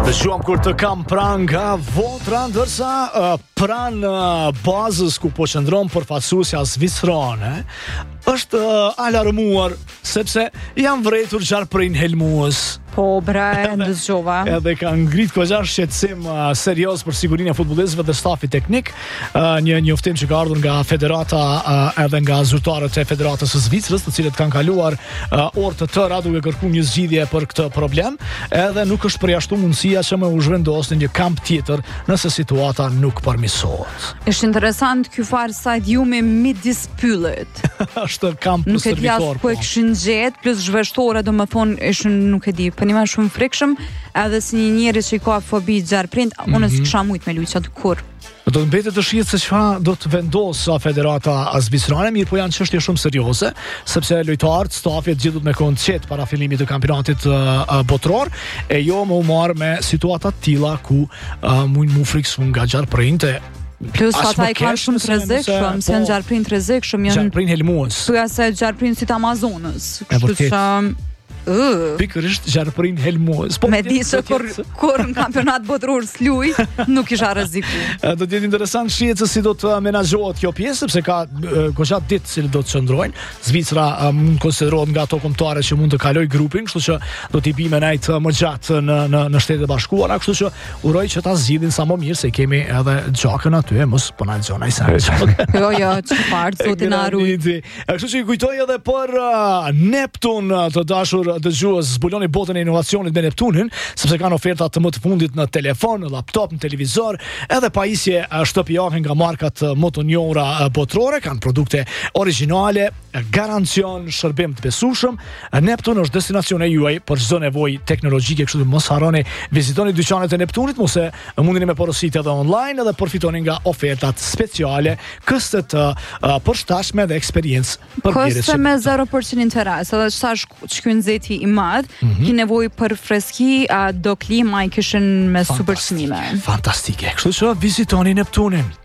Dëgjuam kur të kam pranë nga votra, ndërsa pranë bazës ku po qëndron përfaqësuesja zvicrane është alarmuar sepse janë vrejtur gjarprin helmues. Po, bre, ndëzgjova. Edhe ka ngrit goxha shqetësim serioz për sigurinë e futbollistëve dhe stafit teknik. Një njoftim që ka ardhur nga federata edhe nga zyrtarët e Federatës së Zvicrës, të cilët kanë kaluar orë të tëra duke kërkuar një zgjidhje për këtë problem, edhe nuk është përjashtuar mundësia që më u zhvendosë në një kamp tjetër nëse situata nuk përmirësohet. Është interesant ky far stadiumi midis pyllit. Është kamp për servitor. Nuk e di as ku e kishin gjetë, plus zhveshtore, domethënë ishin, nuk e di, një shumë frikshëm, edhe si një njeri që i ka fobi gjarprind, unë s'kisha mujt me luqat kur. Do të mbetet të shihet se çfarë do të vendosë Federata Zvicrane, mirë po janë çështje shumë serioze, sepse lojtarët, stafi gjithë me kënd qet para fillimit të kampionatit botror, e jo më u marr me situata të tilla ku mund mu friksun nga gjarprinte. Plus ata i kanë shumë të rrezikshëm, se janë gjarprin të rrezikshëm, janë gjarprin helmues. Thuaj se gjarprin si të Amazonës. Kështu që pikërisht gjarprin helmues. Me di se kur në kampionat botror s'luj, nuk isha rreziku. Do të jetë interesant shihet se si do të menaxhohet kjo pjesë, sepse ka goxha ditë që do të çndrojnë. Zvicra mund konsiderohet nga ato kombëtare që mund të kaloj grupin, kështu që do t'i bime najt më gjatë në Shtetet e Bashkuara, kështu që uroj që ta zgjidhin sa më mirë, se kemi edhe gjakën aty, mos po na lexon ai sa. Jo, çfarë zoti na ruaj. Kështu që i kujtoj edhe për Neptun, të dashur dëgjues, zbuloni botën e inovacionit me Neptunin, sepse kanë oferta të më të fundit në telefon, në laptop, në televizor, edhe pajisje shtëpiake nga markat më të njohura botrore, kanë produkte origjinale, garancion shërbim të besueshëm. Neptun është destinacioni juaj për çdo nevojë teknologjike, kështu që mos harroni, vizitoni dyqanet e Neptunit, mos e mundeni me porositë edhe online, edhe përfitoni nga ofertat speciale, koste të përshtatshme dhe eksperiencë për blerjes. Koste me 0% interes, edhe çfarë shkynzeti i madh, ki nevojë për freski, do klima i kishin me super çmime. Fantastike. Kështu që vizitoni Neptunin.